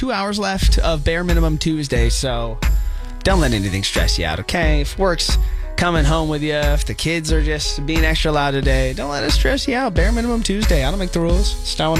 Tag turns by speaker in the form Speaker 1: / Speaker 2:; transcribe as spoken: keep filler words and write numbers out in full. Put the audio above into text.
Speaker 1: two hours left of Bare Minimum Tuesday, so don't let anything stress you out, okay? If work's coming home with you, if the kids are just being extra loud today, don't let it stress you out. Bare Minimum Tuesday. I don't make the rules. Star